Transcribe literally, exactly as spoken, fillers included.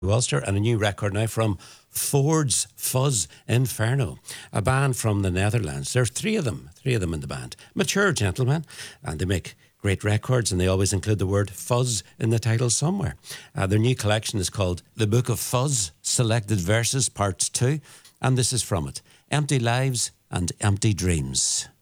Ulster, and a new record now from Ford's Fuzz Inferno, a band from the Netherlands. There are three of them, three of them in the band. Mature gentlemen, and they make great records, and they always include the word fuzz in the title somewhere. Uh, their new collection is called The Book of Fuzz, Selected Verses, Part two, and this is from it, Empty Lives and Empty Dreams.